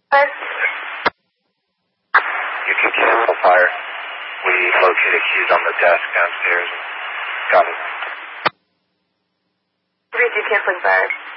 But You can cancel fire. We located keys on the desk downstairs. Got it. repeat canceling fire.